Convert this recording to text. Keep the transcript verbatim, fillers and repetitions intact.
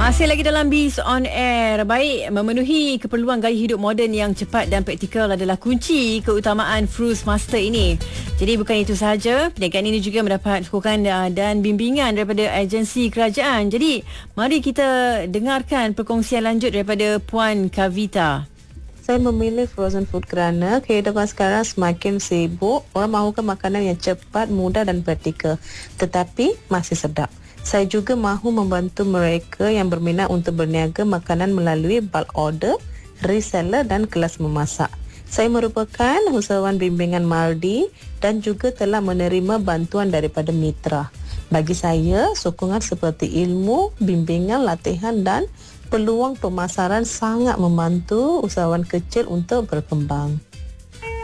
Masih lagi dalam Biz on Air. Baik, memenuhi keperluan gaya hidup moden yang cepat dan praktikal adalah kunci keutamaan Fruits Master ini. Jadi bukan itu sahaja, perniagaan ini juga mendapat sokongan dan bimbingan daripada agensi kerajaan. Jadi, mari kita dengarkan perkongsian lanjut daripada Puan Kavita. Saya memilih frozen food kerana kehidupan sekarang semakin sibuk. Orang mahukan makanan yang cepat, mudah dan praktikal, tetapi masih sedap. Saya juga mahu membantu mereka yang berminat untuk berniaga makanan melalui bulk order, reseller dan kelas memasak. Saya merupakan usahawan bimbingan Maldi dan juga telah menerima bantuan daripada mitra. Bagi saya, sokongan seperti ilmu, bimbingan, latihan dan peluang pemasaran sangat membantu usahawan kecil untuk berkembang.